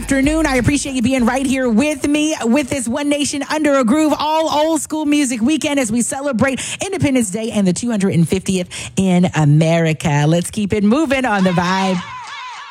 afternoon. I appreciate you being right here with me with this One Nation Under a Groove all old school music weekend as we celebrate Independence Day and the 250th in America. Let's keep it moving on the vibe.